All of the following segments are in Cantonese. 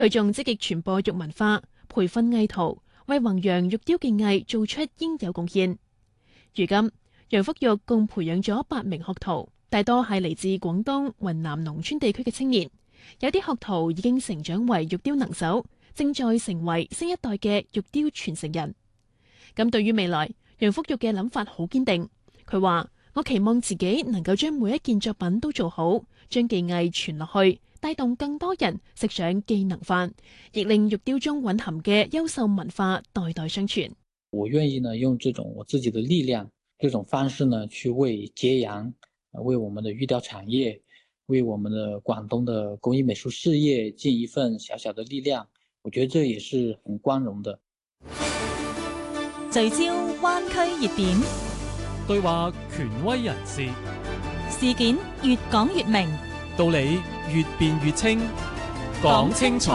佢仲積極傳播玉文化，培訓藝徒，為弘揚玉雕技藝做出應有貢獻。如今，楊福玉共培養咗8名學徒，大多係嚟自廣東、雲南農村地區嘅青年。有啲學徒已經成長為玉雕能手，正在成為新一代嘅玉雕傳承人。咁對於未來，楊福玉嘅諗法好堅定。佢話：我期望自己能夠將每一件作品都做好，將技藝傳落去，帶動更多人食上技能飯，亦令玉雕中蘊含嘅優秀文化代代相傳。 我願意呢用這種我自己的力量，這種方式呢去為揭陽，為我們的玉雕產業，為我們的廣東的工藝美術事業盡一份小小的力量。我覺得這也是很光榮的。 聚焦灣區熱點， 對話權威人士， 事件越講越明， 道理越辯越清，講清楚。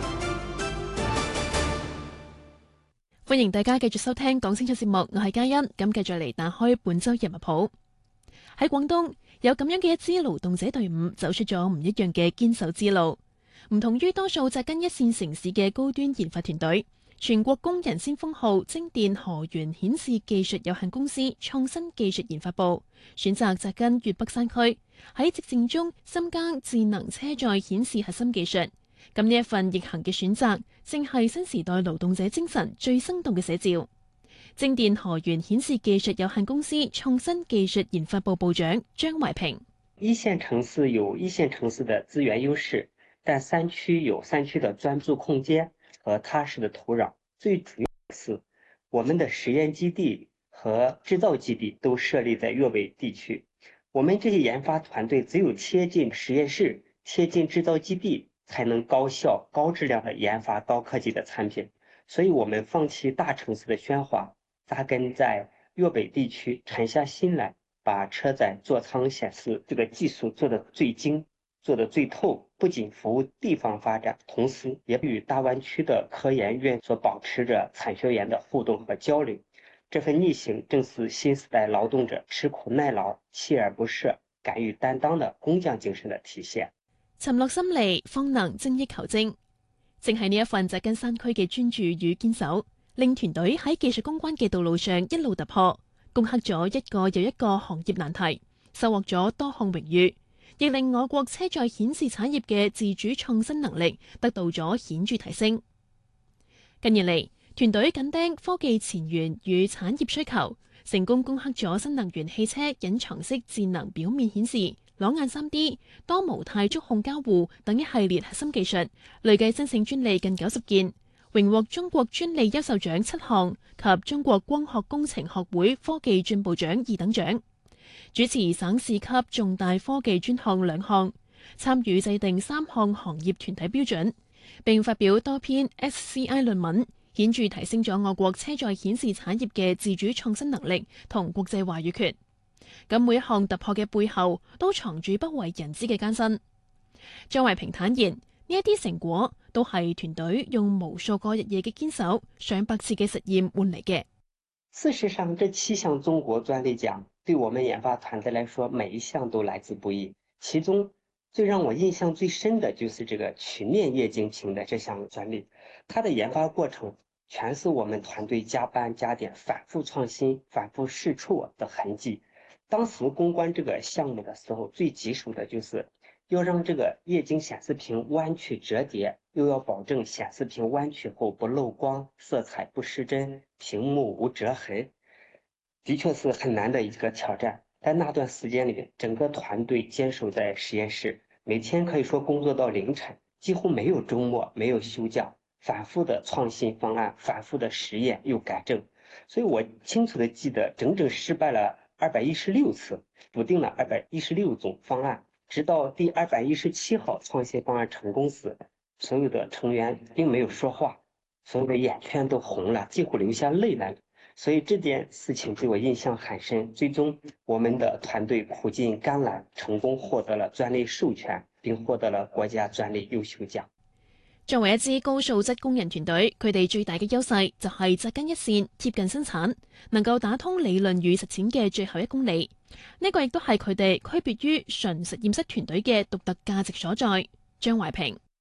歡迎大家繼續收聽講清楚節目，我係嘉欣。咁繼續嚟打開本周人物譜。喺廣東有咁樣嘅一支勞動者隊伍，走出咗唔一樣嘅堅守之路。唔同於多數紮根一線城市嘅高端研發團隊，全國工人先鋒號精電河源顯示技術有限公司創新技術研發部選擇紮根粵北山區，喺直政中深耕智能車載顯示核心技術。咁呢一份逆行嘅選擇，正係新時代勞動者精神最生動嘅寫照。精電河源顯示技術有限公司創新技術研發部部長張懷平： 一線城市有一線城市的資源優勢，但山區有山區的專注空間和踏實的土壤。最主要的是，我們的實驗基地和製造基地都設立在粵北地區。我們這些研發團隊只有貼近實驗室、貼近製造基地，才能高效、高質量的研發高科技的產品。所以我們放棄大城市的喧嘩，紮根在粵北地區，沉下心來，把車載座艙顯示這個技術做得最精、做得最透，不僅服務地方發展，同時也與大灣區的科研院所保持着產學研的互動和交流。這份逆行正是新時代勞動者吃苦耐勞、鍥而不捨、敢於擔當的工匠精神的體現。 沉落心嚟，方能精益求精。正係呢一份紮根山區嘅專注與堅守，令團隊喺技術攻關嘅道路上一路突破，攻克咗一個又一個行業難題，收穫咗多項榮譽，亦令我國車載顯示產業嘅自主創新能力得到咗顯著提升。近年嚟，團隊緊盯科技前沿與產業需求，成功攻克咗新能源汽車隱藏式智能表面顯示、裸眼 3D、多模態觸控交互等一系列核心技術，累計申請專利近90件，榮獲中國專利優秀獎7項及中國光學工程學會科技進步獎2等獎，主持省市級重大科技專項2項，參與制定3項行業團體標準，並發表多篇 SCI 論文，顯著提升咗我國車載顯示產業嘅自主創新能力同國際話語權。咁每一項突破嘅背後，都藏住不為人知嘅艱辛。張懷平坦言，呢一啲成果都係團隊用無數個日夜嘅堅守、上百次嘅實驗換嚟嘅。 事實上，這7項中國專利獎對我們研發團隊來說，每一項都來之不易。其中最讓我印象最深的就是這個曲面液晶屏的這項專利，它的研發過程全是我們團隊加班加點、反覆創新、反覆試錯的痕跡。當時攻關這個項目的時候，最棘手的就是要讓這個液晶顯示屏彎曲折疊，又要保證顯示屏彎曲後不漏光、色彩不失真、屏幕無折痕，的確是很難的一個挑戰。在那段時間裏，整個團隊堅守在實驗室，每天可以說工作到凌晨，幾乎沒有周末，沒有休假，反覆的創新方案，反覆的實驗又改正。所以我清楚的記得，整整失敗了216次，否定了216種方案，直到第217號創新方案成功時，所有的成員並沒有說話，所有的眼圈都紅了，幾乎流下淚來了。所以這件事情對我印象很深。最終，我們的團隊苦盡甘來，成功獲得了專利授權，並獲得了國家專利優秀獎。 作為一支高素質工人團隊，佢哋最大嘅優勢就係紮根一線，貼近生產，能夠打通理論與實踐嘅最後1公里。呢個亦都係佢哋區別於純實驗室團隊嘅獨特價值所在。張懷平：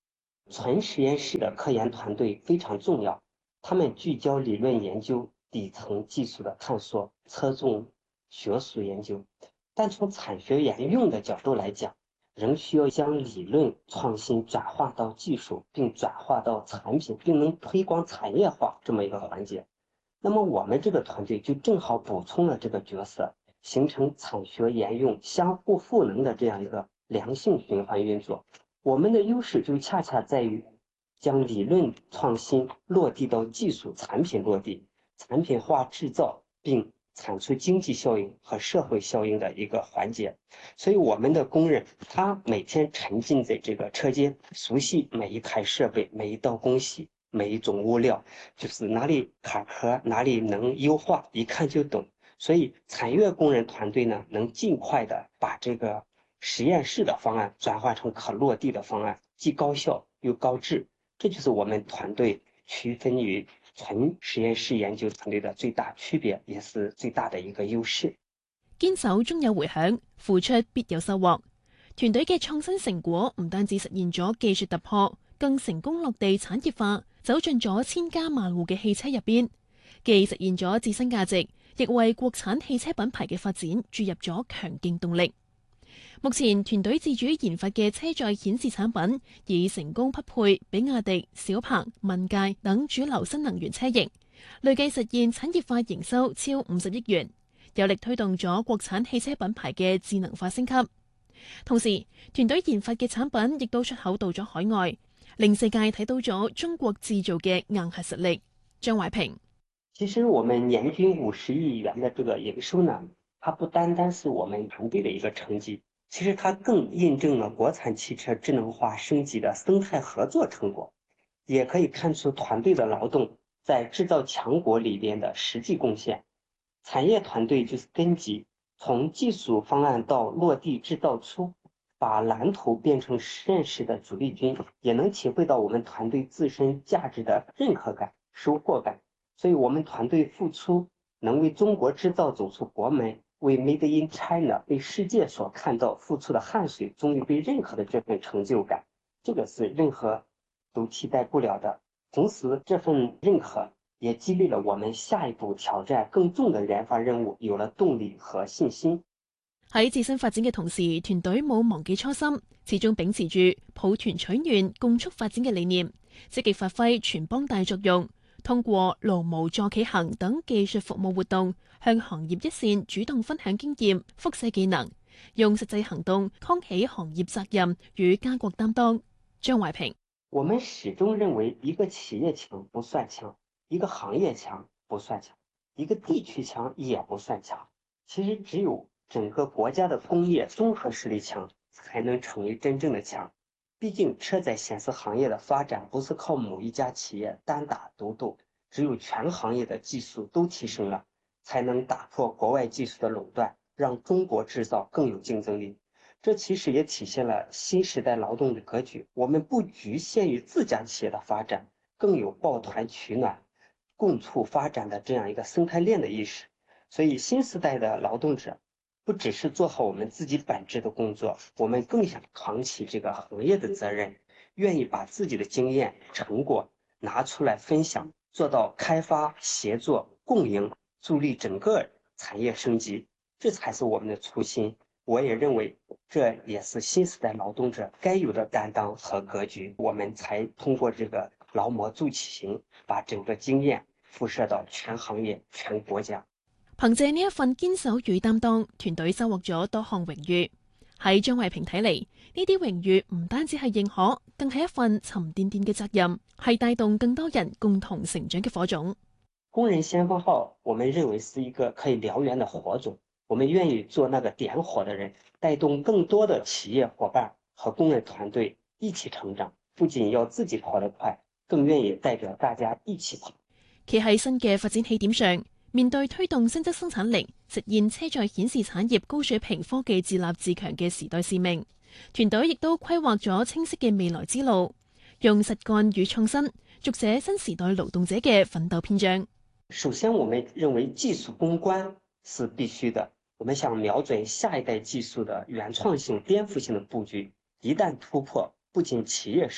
纯实验室的科研团队非常重要，他们聚焦理论研究、底层技术的探索，侧重学术研究。但从产学研用的角度来讲，仍需要将理论创新转化到技术，并转化到产品，并能推广产业化这么一个环节。那么我们这个团队就正好补充了这个角色，形成产学研用相互赋能的这样一个良性循环运作。我们的优势就恰恰在于将理论创新落地到技术产品落地，产品化制造，并产出经济效应和社会效应的一个环节。所以我们的工人他每天沉浸在这个车间，熟悉每一台设备、每一道工序、每一种物料，就是哪里卡壳，哪里能优化，一看就懂。所以产业工人团队呢，能尽快的把这个实验室的方案转化成可落地的方案，既高效又高质。这就是我们团队区分于纯實驗室研究團隊嘅最大區別，也是最大的一個優勢。 堅守終有回響，付出必有收穫。團隊嘅創新成果唔單止實現咗技術突破，更成功落地產業化，走進咗千家萬戶嘅汽車入邊，既實現咗自身價值，亦為國產汽車品牌嘅發展注入咗強勁動力。目前團隊自主研發嘅車載顯示產品已成功匹配比亞迪、小鵬、問界等主流新能源車型，累計實現產業化營收超50億元，有力推動咗國產汽車品牌嘅智能化升級。同時，團隊研發嘅產品亦都出口到咗海外，令世界睇到咗中國製造嘅硬核實力。張懷平， 其實我們年均50億元的這個營收呢，它不單單是我們團隊的一個成績。其實它更印證了國產汽車智能化升級的生態合作成果，也可以看出團隊的勞動在製造強國裏邊的實際貢獻。產業團隊就是根基，從技術方案到落地製造出，把藍圖變成實驗室的主力軍，也能體會到我們團隊自身價值的認可感、收穫感。所以我們團隊付出，能為中國製造走出國門，為 Made in China 被世界所看到付出的汗水終於被認可的這份成就感，這個是任何都替代不了的。同時，這份認可也激勵了我們下一步挑戰更重的研發任務，有了動力和信心。 喺自身發展嘅同時，團隊冇忘記初心，始終秉持住抱團取暖、共促發展嘅理念，積極發揮全幫大作用。通過勞模助企行等技術服務活動，向行業一線主動分享經驗、輻射技能，用實際行動扛起行業責任與家國擔當。張懷平， 我們始終認為一個企業強不算強，一個行業強不算強，一個地區強也不算強。其實只有整個國家的工業綜合實力強，才能成為真正的強。畢竟車載顯示行業的發展不是靠某一家企業單打獨鬥，只有全行業的技術都提升了，才能打破國外技術的壟斷，讓中國製造更有競爭力。這其實也體現了新時代勞動的格局，我們不局限於自家企業的發展，更有抱團取暖、共促發展的這樣一個生態鏈的意識。所以新時代的勞動者不只是做好我們自己本職的工作，我們更想扛起這個行業的責任，願意把自己的經驗成果拿出來分享，做到開發、協作、共贏，助力整個產業升級，這才是我們的初心。我也認為這也是新時代勞動者該有的擔當和格局，我們才通過這個勞模助企行，把整個經驗輻射到全行業、全國家。 憑借呢一份堅守與擔當，團隊收穫咗多項榮譽。喺張懷平睇嚟，呢啲榮譽唔單止係認可，更係一份沉甸甸嘅責任，係帶動更多人共同成長嘅火種。 工人先鋒號，我們認為是一個可以燎原的火種，我們願意做那個點火的人，帶動更多的企業夥伴和工人團隊一起成長。不僅要自己跑得快，更願意代表大家一起跑。 企喺新嘅發展起點上，面對推動新質生產力、實現車載顯示產業高水平科技自立自強嘅時代使命，團隊亦都規劃咗清晰嘅未來之路，用實幹與創新續寫新時代勞動者嘅奮鬥篇章。 首先，我們認為技術攻關是必須的，我們想瞄準下一代技術的原創性、顛覆性的佈局，一旦突破，不僅企業受益，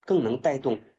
更能带动